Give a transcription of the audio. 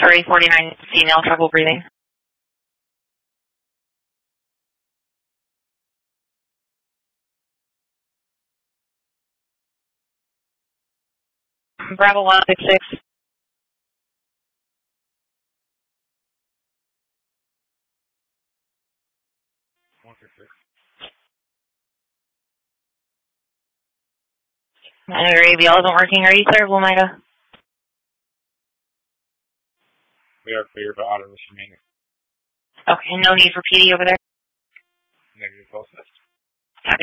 Surrey 49, female, trouble breathing. Bravo 166. I know your ABL isn't working. Are you clear of Lomita? We are clear for auto machining. Okay, no need for PD over there? Negative, all set.